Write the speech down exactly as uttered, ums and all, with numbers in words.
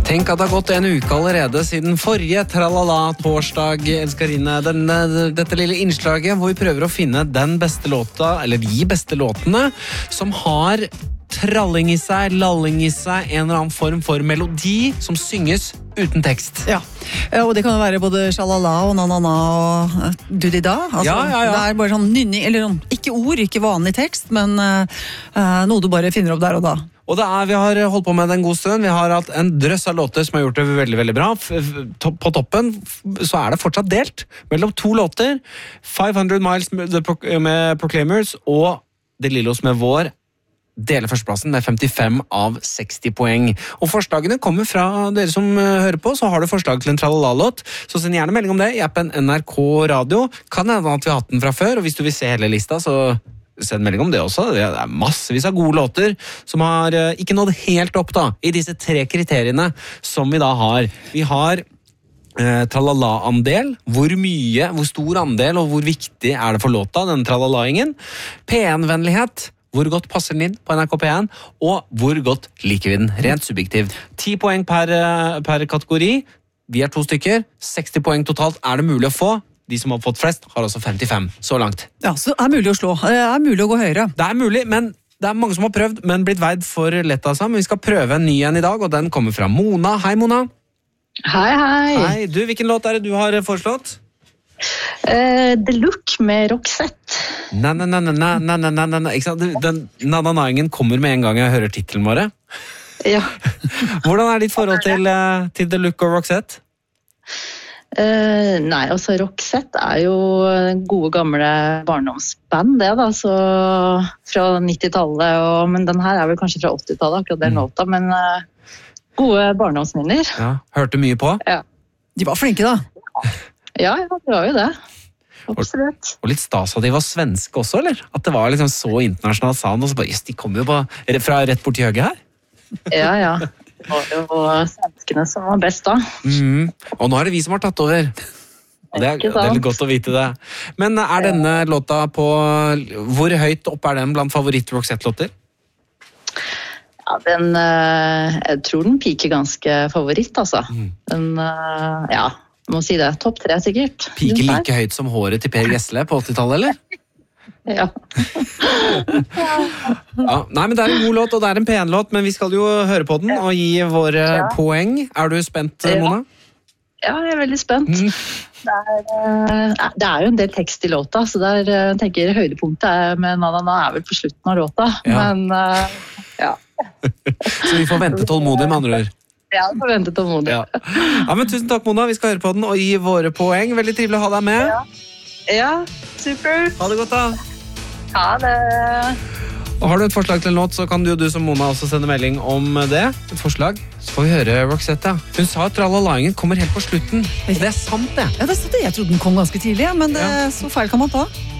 Tenk at det har gått en uke allerede siden forrige Tralala torsdag, elskarine. Denne, dette lille innslaget hvor vi prøver å finne den beste låta, eller de beste låtene, som har tralling i seg, lalling i seg, en eller annen form for melodi som synges uten tekst. Ja, og det kan være både shalala og nanana og dudida. Altså, ja, ja, ja. Det er bare sånn nynning, eller ikke ord, ikke vanlig tekst, men uh, noe du bare finner opp der og da. Og det er, vi har holdt på med det en god stund. Vi har hatt en drøss av låter som har gjort det veldig, veldig bra. På toppen så er det fortsatt delt mellom to låter. five hundred Miles med Proclaimers og De Lillos med Vår deler førsteplassen med femtifem av seksti poeng. Og forslagene kommer fra dere som hører på, så har du forslag til en tralala-låt, så send gjerne melding om det i appen N R K Radio. Kan hende at vi har hatt den fra før, og hvis du vil se hele lista, så send melding om det også. Det er massevis av gode låter som har ikke nådd helt opp da, i disse tre kriteriene som vi da har. Vi har eh, tralala-andel, hvor mye, hvor stor andel og hvor viktig er det for låta, den tralalaingen. P en-vennlighet, hvor godt passer den inn på N R K P en, og hvor godt liker vi den, rent subjektivt. ti poeng per, per kategori, vi er to stykker, seksti poeng totalt er det mulig å få. De som har fått flest har også femtifem, så langt. Ja, så det er mulig å slå, det er mulig å gå høyere. Det er mulig, men det er mange som har prøvd, men blitt veid for lett altså. Men vi skal prøve en ny en i dag, og den kommer fra Mona. Hei, Mona. Hei, hei. Hei, du, hvilken låt er det du har foreslått? Uh, The Look med Roxette. Nei, nei, nei, nei, nei, nei, nei, nei, ikke sant? Den nananaingen kommer med en gang jeg hører titelen våre. Ja. Hvordan er ditt forhold til, uh, til The Look og Roxette? Uh, nei, altså Roxette er jo gode gamle barndomsband, det da, så fra nittitallet, og, men den her er vel kanskje fra åttitallet, akkurat den låta, men uh, gode barndomsminner. Ja, hørte mye på? Ja. De var flinke da. Ja, ja, det var jo det. Absolutt. Og, og litt stas at de var svenske også, eller? At det var liksom så internasjonalt sound, og så bare, yes, de kom jo bare fra rett bort i høyre her. Ja, ja. Det var jo svenskene som var best da. Mm. Og nå er det vi som har tatt over. Og det er, det er litt godt å vite det. Men er denne låta på... Hvor høyt opp er den blant favoritt-Roxette-låter? Ja, den... Jeg tror den piker ganske favoritt, altså. Mm. Den... Ja... Jeg må si det, topp tre sikkert. Piker like høyt som håret til Per Gessle på åttitallet, eller? Ja. Ja. Nei, men det er en god låt, og det er en pen låt, men vi skal jo høre på den og gi våre ja. poeng. Er du spent, Mona? Ja, jeg er veldig spent. Mm. Det, er, det er jo en del tekst i låta, så der jeg tenker høydepunktet med Nanana er vel på slutten av låta. Ja. Men, uh, ja. Så vi får vente tålmodig med andre ord. Ja, jeg forventet tålmodig. Ja. Ja, men tusen takk, Mona. Vi skal høre på den og gi våre poeng. Veldig trivelig å ha deg med. Ja, ja super. Ha det godt da. Ha det. Og har du et forslag til en låt, så kan du jo du som Mona også sende melding om det. Et forslag. Så får vi høre Roxette. Hun sa at tralalaingen kommer helt på slutten. Det er sant, det. Ja, det er sant det. Jeg trodde den kom ganske tidlig, men det, ja. Så feil kan man ta.